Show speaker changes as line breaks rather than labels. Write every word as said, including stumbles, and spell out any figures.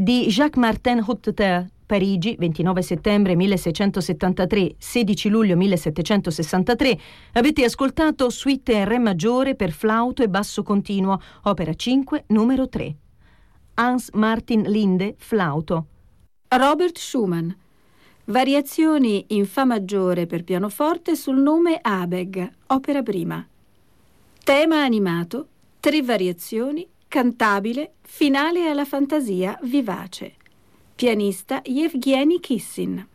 di Jacques-Martin Hotteterre, Parigi, ventinove settembre milleseicentosettantatré, sedici luglio millesettecentosessantatré, avete ascoltato Suite in Re maggiore per flauto e basso continuo, opera cinque, numero tre. Hans Martin Linde, flauto.
Robert Schumann, variazioni in Fa maggiore per pianoforte sul nome Abegg, opera prima. Tema animato, tre variazioni, cantabile, finale alla fantasia vivace. Pianista Yevgeny Kissin.